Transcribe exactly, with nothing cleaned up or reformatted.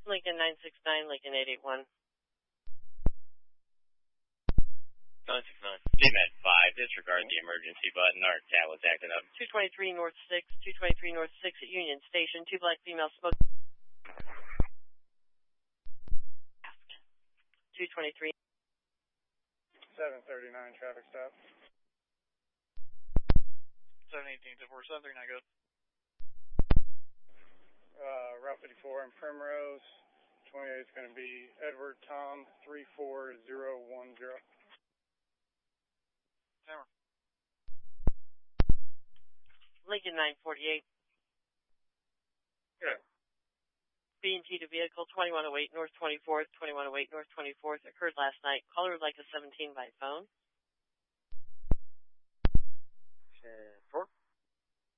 Lincoln nine six nine, Lincoln eight eight one. nine six nine. G M A D five, disregard the emergency button. Our cat was acting up. two twenty-three North six, two twenty-three North six at Union Station. Two black female smoke. two twenty-three. seven thirty-nine, traffic stop. seven eighteen to four seven three nine, go. Uh, Route fifty-four in Primrose. twenty-eight is going to be Edward Tom three four zero one zero. Camera. Lincoln nine forty-eight. Yeah. B and T to vehicle twenty-one oh eight North twenty-fourth, twenty-one oh eight North twenty-fourth, occurred last night. Caller would like a seventeen by phone. ten four.